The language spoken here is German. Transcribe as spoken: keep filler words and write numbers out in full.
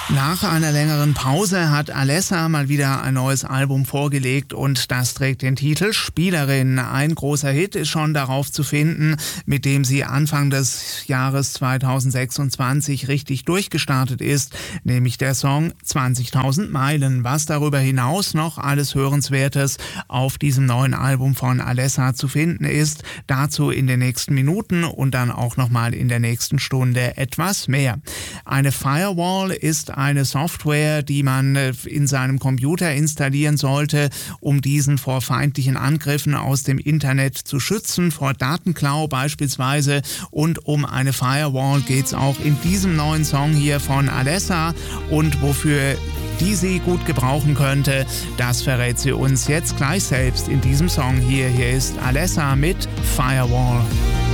Nach einer längeren Pause hat Alessa mal wieder ein neues Album vorgelegt und das trägt den Titel Spielerin. Ein großer Hit ist schon darauf zu finden, mit dem sie Anfang des Jahres zweitausendsechsundzwanzig richtig durchgestartet ist, nämlich der Song zwanzigtausend Meilen. Was darüber hinaus noch alles Hörenswertes auf diesem neuen Album von Alessa zu finden ist, dazu in den nächsten Minuten und dann auch nochmal in der nächsten Stunde etwas mehr. Eine Firewall ist eine Software, die man in seinem Computer installieren sollte, um diesen vor feindlichen Angriffen aus dem Internet zu schützen, vor Datenklau beispielsweise. Und um eine Firewall geht es auch in diesem neuen Song hier von Alessa. Und wofür die sie gut gebrauchen könnte, das verrät sie uns jetzt gleich selbst in diesem Song hier. Hier ist Alessa mit Firewall.